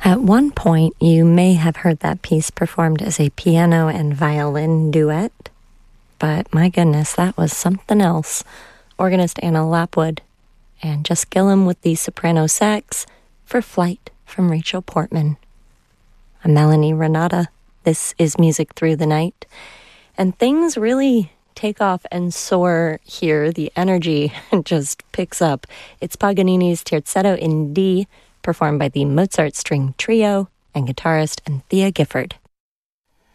At one point, you may have heard that piece performed as a piano and violin duet, but my goodness, that was something else. Organist Anna Lapwood and Jess Gillum with the soprano sax for Flight from Rachel Portman. I'm Melanie Renata. This is Music Through the Night, and things really take off and soar here. The energy just picks up. It's Paganini's Terzetto in D, performed by the Mozart String Trio and guitarist Anthea Gifford.